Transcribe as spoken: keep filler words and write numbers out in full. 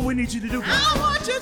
we need you to do, girl? I want you